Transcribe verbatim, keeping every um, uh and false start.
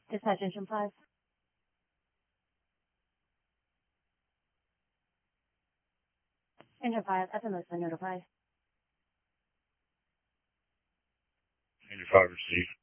Dispatch engine five. Engine five, F M S been notified. Engine five received.